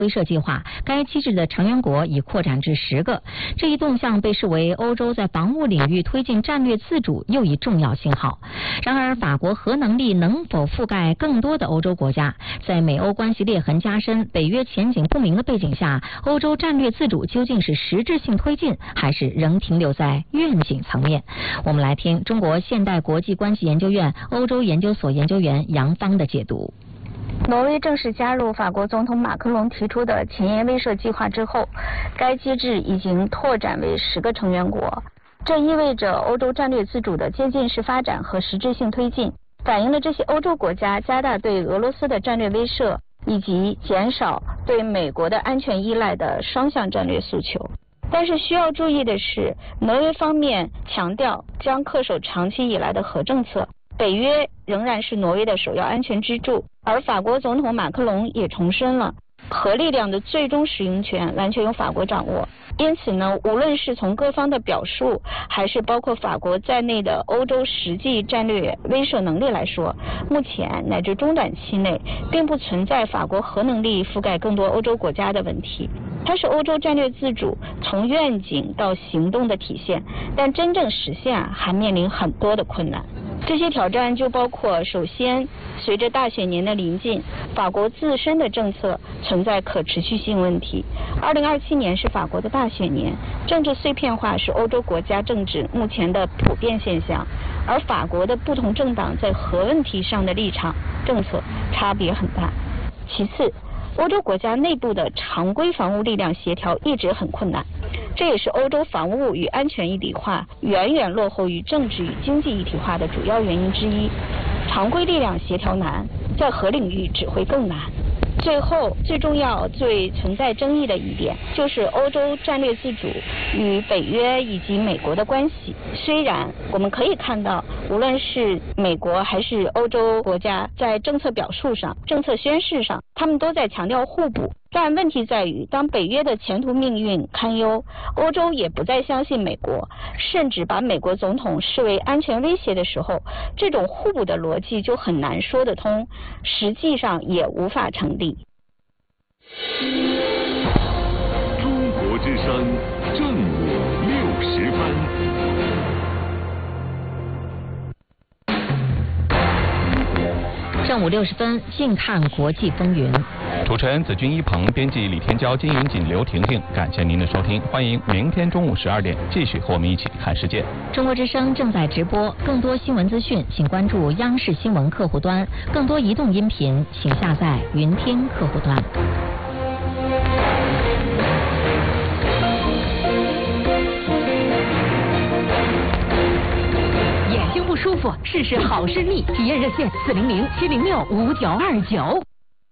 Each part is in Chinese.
威慑计划，该机制的成员国已扩展至10个。这一动向被视为欧洲在防务领域推进战略自主又一重要信号。然而，法国核能力能否覆盖更多的欧洲国家？在美欧关系裂痕加深、北约前景不明的背景下，欧洲战略自主究竟是实质性推进，还是仍停留在愿景层面？我们来听中国现代国际关系研究院欧洲研究所研究员杨芳的解读。 挪威正式加入法国总统马克龙提出的前沿威慑计划之后，该机制已经拓展为10个成员国。这意味着欧洲战略自主的渐进式发展和实质性推进，反映了这些欧洲国家加大对俄罗斯的战略威慑以及减少对美国的安全依赖的双向战略诉求。但是需要注意的是，挪威方面强调将恪守长期以来的核政策，北约仍然是挪威的首要安全支柱，而法国总统马克龙也重申了核力量的最终使用权完全由法国掌握。因此呢，无论是从各方的表述，还是包括法国在内的欧洲实际战略威慑能力来说，目前乃至中短期内并不存在法国核能力覆盖更多欧洲国家的问题。它是欧洲战略自主从愿景到行动的体现，但真正实现还面临很多的困难。这些挑战就包括，首先，随着大选年的临近，法国自身的政策存在可持续性问题。2027年是法国的大选年，政治碎片化是欧洲国家政治目前的普遍现象，而法国的不同政党在核问题上的立场、政策差别很大。其次，欧洲国家内部的常规防务力量协调一直很困难，这也是欧洲防务与安全一体化远远落后于政治与经济一体化的主要原因之一。常规力量协调难，在核领域只会更难。最后，最重要、最存在争议的一点，就是欧洲战略自主与北约以及美国的关系。虽然我们可以看到，无论是美国还是欧洲国家，在政策表述上、政策宣示上，他们都在强调互补。但问题在于，当北约的前途命运堪忧，欧洲也不再相信美国，甚至把美国总统视为安全威胁的时候，这种互补的逻辑就很难说得通，实际上也无法成立。 中国之声正午60分。 正午60分，近看国际风云。 主持人子君一鹏，编辑李天骄、金云锦、刘婷婷，感谢您的收听，欢迎明天中午12点继续和我们一起看世界。 中国之声正在直播，更多新闻资讯，请关注央视新闻客户端；更多移动音频，请下载云听客户端。 眼睛不舒服，试试好视力，体验热线400-706-5929。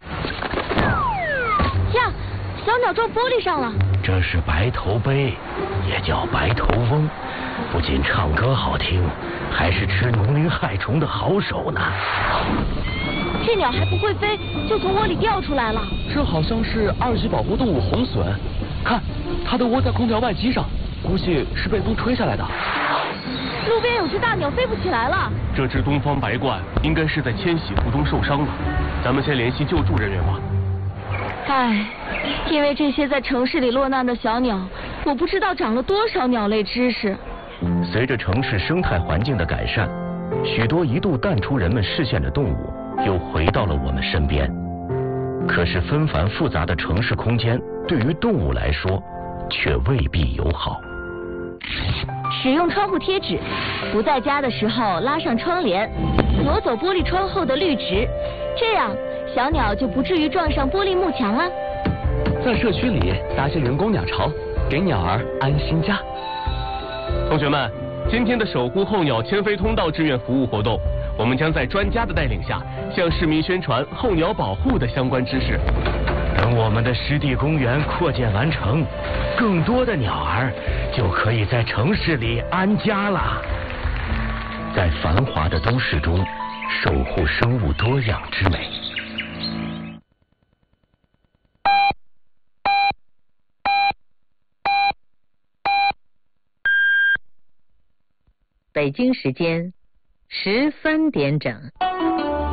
呀，小鸟撞玻璃上了。 这是白头鹎，也叫白头翁，不仅唱歌好听，还是吃农林害虫的好手呢。 这鸟还不会飞，就从窝里掉出来了。 这好像是2级保护动物红隼，看，它都窝在空调外机上，估计是被风吹下来的。 路边有只大鸟飞不起来了。 这只东方白鹳应该是在迁徙途中受伤了，咱们先联系救助人员吧。 唉，因为这些在城市里落难的小鸟，我不知道长了多少鸟类知识。 随着城市生态环境的改善，许多一度淡出人们视线的动物又回到了我们身边。可是纷繁复杂的城市空间对于动物来说却未必友好。 使用窗户贴纸，不在家的时候拉上窗帘，挪走玻璃窗后的绿植，这样小鸟就不至于撞上玻璃幕墙了。 在社区里搭些人工鸟巢，给鸟儿安心家。同学们，今天的守护候鸟迁飞通道志愿服务活动，我们将在专家的带领下，向市民宣传候鸟保护的相关知识。 等我们的湿地公园扩建完成，更多的鸟儿就可以在城市里安家了。在繁华的都市中，守护生物多样之美。 北京时间13点整。